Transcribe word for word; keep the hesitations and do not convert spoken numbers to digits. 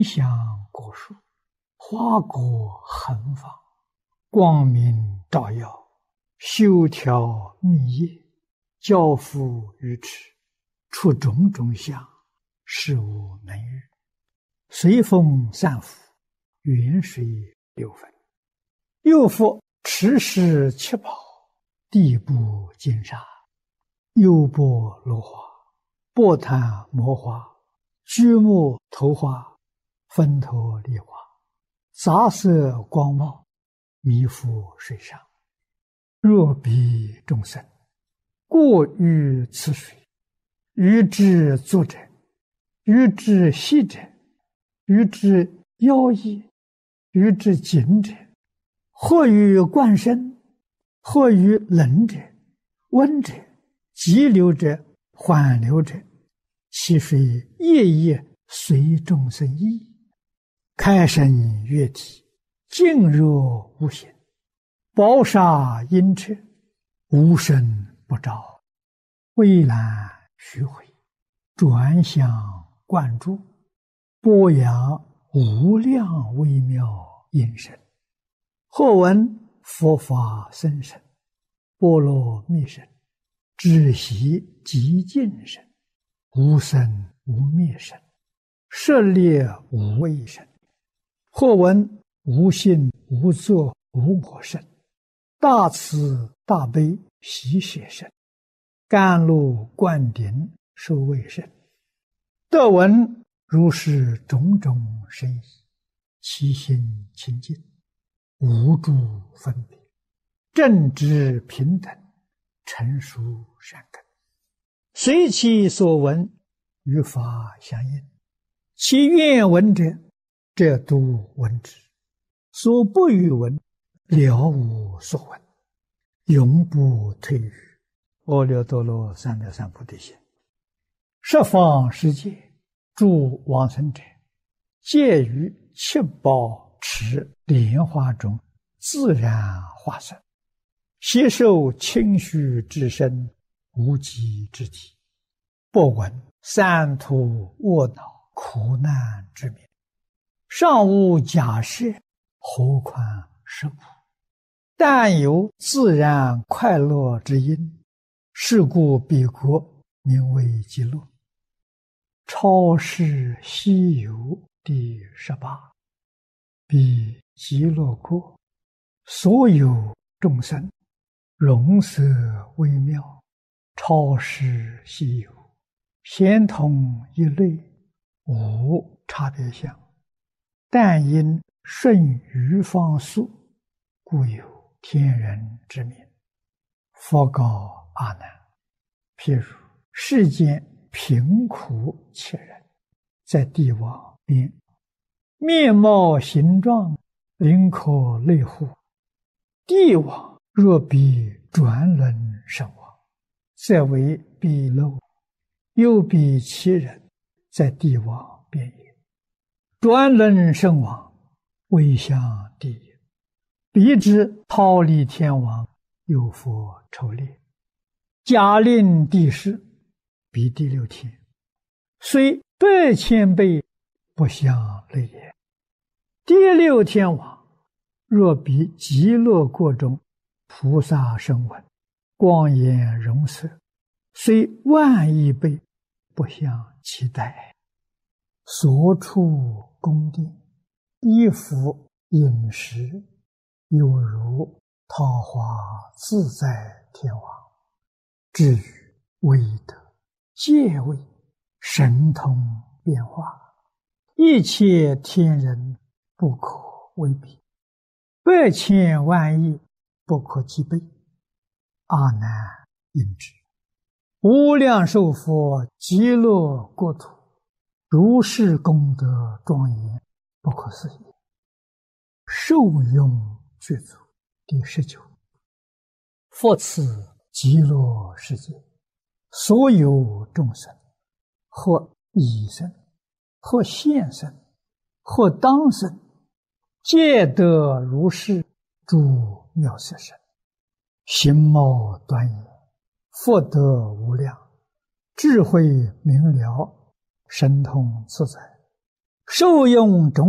香果树，花果横放，光明照耀，修条密叶，交付于池，出种种相，事无能御。随风散伏，远水流分。又复池石七宝，地部金沙，幽波罗花，波檀摩花，居木头花，分头梨花，杂色光茂，弥覆水上。若彼众生过于此水，于之作者，于之息者，于之妖异，于之景者，或于灌身，或于冷者，温者，急流者，缓流者，其水夜夜随众生意，开生月体，静若无形，宝沙阴彻，无声不照，微澜虚回，转向灌注，波扬无量微妙音声。或闻佛法僧声，波罗蜜声，止息极静声，无生无灭声，舍猎无畏声。或闻无性无作无我声，大慈大悲喜舍声，甘露灌顶受卫声。得闻如是种种声意，其心清净，无诸分别，正直平等，成熟善根，随其所闻，与法相应。其愿闻者，则度闻之；所不欲闻，了无所闻，永不退于阿耨多罗三藐三菩提心。十方世界诸往生者，皆于七宝池莲花中自然化身，悉受清虚之身，无极之体，不闻三途卧恼苦难之名，尚无假设，何况实苦？但有自然快乐之因，是故彼国名为极乐。超世西游第十八。彼极乐国，所有众生，容色微妙，超世稀有，咸同一类，无差别相。但因顺于方速，故有天人之名。佛告阿难：譬如世间贫苦切人，在地网边，面貌形状，灵可类乎？地网若比转轮身亡，则为彼漏；又比其人，在地网边也。转轮身亡，未向地也。彼之逃离天网，有佛抽猎，假令地势，彼第六天，虽百千倍，不相类也。第六天网，若比极乐国中菩萨声闻，光颜容色，虽万亿倍，不相期待。所处宫殿，衣服饮食，犹如桃花自在天王。至于威德、戒位、神通变化，一切天人不可为比，百千万亿不可计备。阿难应知，无量寿佛极乐国土，如是功德庄严，不可思议。受用具足第十九。复此极乐世界，所有众生，或已生，或现生，或当生，皆得如是诸妙色身，形貌端严，福德无量，智慧明了，神通自在， 受用中